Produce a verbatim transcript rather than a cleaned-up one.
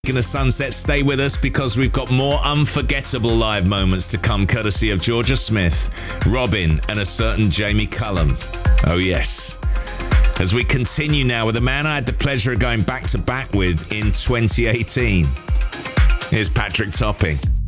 In a sunset, stay with us because we've got more unforgettable live moments to come, courtesy of Georgia Smith, Robin, and a certain Jamie Cullum. Oh yes. As we continue now with a man I had the pleasure of going back to back with in twenty eighteen. Here's Patrick Topping.